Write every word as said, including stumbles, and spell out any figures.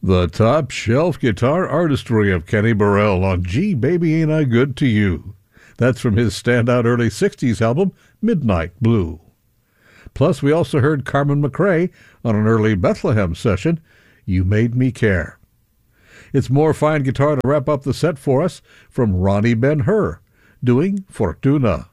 The top shelf guitar artistry of Kenny Burrell on Gee Baby Ain't I Good to You. That's from his standout early sixties album, Midnight Blue. Plus, we also heard Carmen McRae on an early Bethlehem session, You Made Me Care. It's more fine guitar to wrap up the set for us from Ronnie Ben-Hur, doing Fortuna.